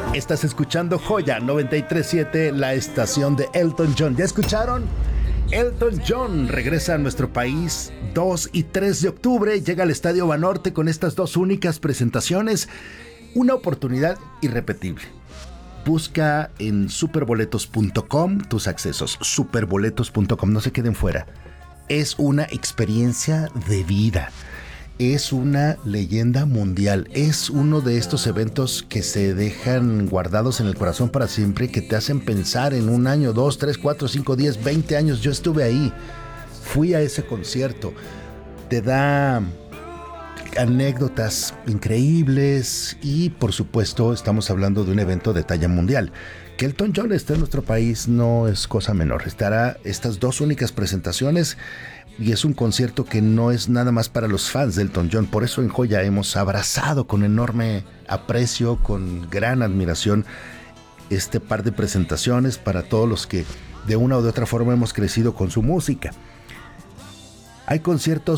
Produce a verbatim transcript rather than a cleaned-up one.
Estás escuchando Joya noventa y tres punto siete, la estación de Elton John. ¿Ya escucharon? Elton John regresa a nuestro país dos y tres de octubre. Llega al Estadio Banorte con estas dos únicas presentaciones. Una oportunidad irrepetible. Busca en superboletos punto com tus accesos. superboletos punto com, no se queden fuera. Es una experiencia de vida. Es una leyenda mundial. Es uno de estos eventos que se dejan guardados en el corazón para siempre, que te hacen pensar en un año, dos, tres, cuatro, cinco, diez, veinte años. Yo estuve ahí. Fui a ese concierto. Te da anécdotas increíbles y, por supuesto, estamos hablando de un evento de talla mundial. Que Elton John esté en nuestro país no es cosa menor. Estará estas dos únicas presentaciones y es un concierto que no es nada más para los fans de Elton John. Por eso en Joya hemos abrazado con enorme aprecio, con gran admiración, este par de presentaciones para todos los que de una u otra forma hemos crecido con su música. Hay conciertos